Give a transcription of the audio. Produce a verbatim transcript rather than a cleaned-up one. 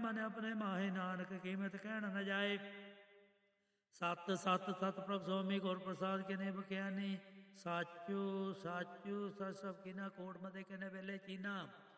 ਮਨ ਆਪਣੇ ਮਾਹੇ, ਨਾਨਕ ਕੀਮਤ ਕਹਿਣ ਨ ਜਾਏ। ਸਤ ਸਤ ਸਤ ਪ੍ਰਭ ਸੁਆਮੀ ਗੁਰ ਪ੍ਰਸਾਦ ਕਿਨੇ ਬਖਿਆਨੀ। ਸਾਚੂ ਸਾਚੂ ਸਤ ਸਭ ਕੀਨਾ ਕੋਟ ਮਤੇ ਕਿਨੇ ਵੇਲੇ ਚੀਨਾ।